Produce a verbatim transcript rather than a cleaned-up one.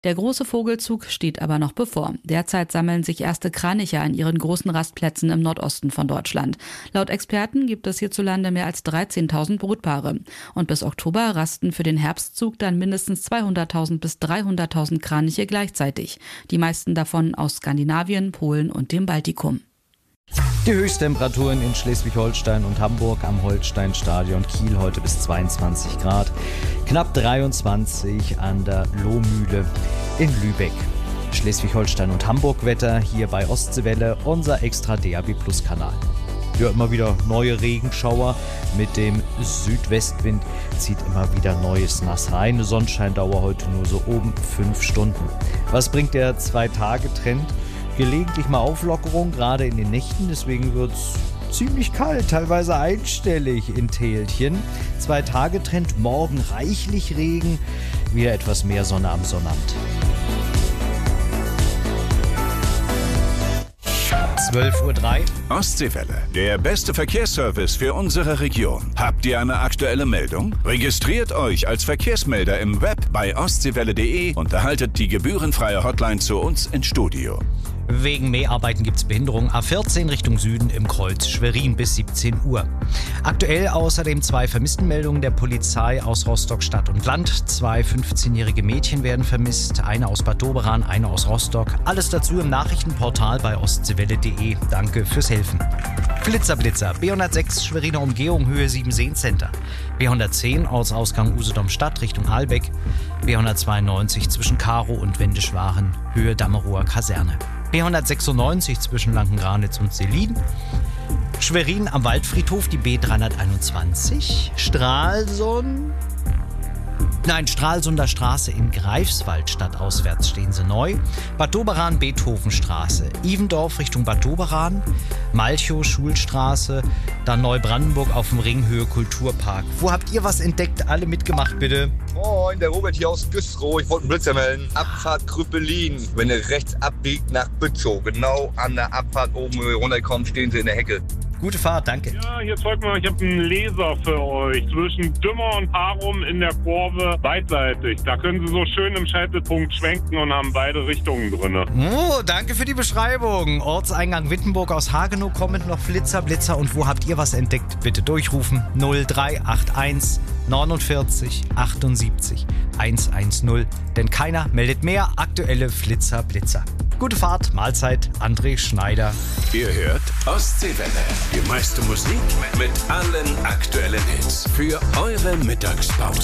Der große Vogelzug steht aber noch bevor. Derzeit sammeln sich erste Kraniche an ihren großen Rastplätzen im Nordosten von Deutschland. Laut Experten gibt es hierzulande mehr als dreizehntausend Brutpaare. Und bis Oktober rasten für den Herbstzug dann mindestens zweihunderttausend bis dreihunderttausend Kraniche gleichzeitig. Die meisten davon aus Skandinavien, Polen und dem Baltikum. Die Höchsttemperaturen in Schleswig-Holstein und Hamburg am Holsteinstadion Kiel heute bis zweiundzwanzig Grad, knapp dreiundzwanzig an der Lohmühle in Lübeck. Schleswig-Holstein und Hamburg Wetter hier bei Ostseewelle, unser extra D A B Plus Kanal. Ja, immer wieder neue Regenschauer mit dem Südwestwind zieht immer wieder neues Nass rein. Sonnenscheindauer heute nur so oben fünf Stunden. Was bringt der Zwei-Tage-Trend? Gelegentlich mal Auflockerung, gerade in den Nächten, deswegen wird es ziemlich kalt, teilweise einstellig in Tälchen. Zwei-Tage-Trend, morgen reichlich Regen, wieder etwas mehr Sonne am Sonnabend. zwölf Uhr drei. Ostseewelle, der beste Verkehrsservice für unsere Region. Habt ihr eine aktuelle Meldung? Registriert euch als Verkehrsmelder im Web bei ostseewelle punkt de und erhaltet die gebührenfreie Hotline zu uns ins Studio. Wegen Mäharbeiten gibt es Behinderung A vierzehn Richtung Süden im Kreuz Schwerin bis siebzehn Uhr. Aktuell außerdem zwei Vermisstenmeldungen der Polizei aus Rostock Stadt und Land. Zwei fünfzehnjährige Mädchen werden vermisst, eine aus Bad Doberan, eine aus Rostock. Alles dazu im Nachrichtenportal bei ostseewelle punkt de. Danke fürs Helfen. Blitzerblitzer, B hundertsechs Schweriner Umgehung, Höhe sieben Seencenter. B hundertzehn Ortsausgang Usedom Stadt Richtung Ahlbeck. B hundertzweiundneunzig zwischen Karow und Wendischwaren, Höhe Dammerower Kaserne. B hundertsechsundneunzig zwischen Lankenranitz und Selin. Schwerin am Waldfriedhof die B dreihunderteinundzwanzig. Stralsund. Nein, Stralsunder Straße in Greifswald stadtauswärts stehen sie neu. Bad Doberan Beethovenstraße. Ivendorf Richtung Bad Doberan. Malchow Schulstraße. Dann Neubrandenburg auf dem Ring Höhe Kulturpark. Wo habt ihr was entdeckt? Alle mitgemacht bitte. Moin, der Robert hier aus Güstrow. Ich wollte einen Blitzer melden. Abfahrt Krüppelin. Wenn ihr rechts abbiegt nach Bützow, genau an der Abfahrt oben runterkommt, stehen sie in der Hecke. Gute Fahrt, danke. Ja, hier zeigt mal, ich habe einen Laser für euch. Zwischen Dümmer und Parum in der Kurve beidseitig. Da können Sie so schön im Scheitelpunkt schwenken und haben beide Richtungen drin. Oh, danke für die Beschreibung. Ortseingang Wittenburg aus Hagenow kommen noch Flitzer, Blitzer. Und wo habt ihr was entdeckt? Bitte durchrufen. null drei acht eins neunundvierzig achtundsiebzig hundertzehn. Denn keiner meldet mehr aktuelle Flitzer, Blitzer. Gute Fahrt, Mahlzeit, André Schneider. Ihr hört Ostseewelle, die meiste Musik mit allen aktuellen Hits für eure Mittagspause.